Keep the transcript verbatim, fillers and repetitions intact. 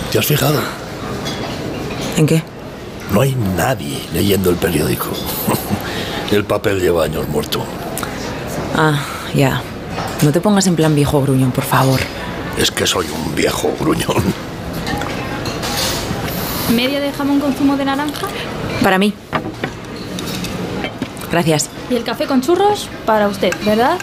¿Te has fijado? ¿En qué? No hay nadie leyendo el periódico. El papel lleva años muerto. Ah, ya. No te pongas en plan viejo gruñón, por favor. Es que soy un viejo gruñón. ¿Media de jamón con zumo de naranja? Para mí. Gracias. Y el café con churros para usted, ¿verdad?